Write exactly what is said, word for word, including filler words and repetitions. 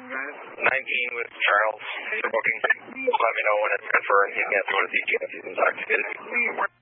nineteen with Charles for booking. Let me know when it's confirmed. You can go to D T F. You can talk to me.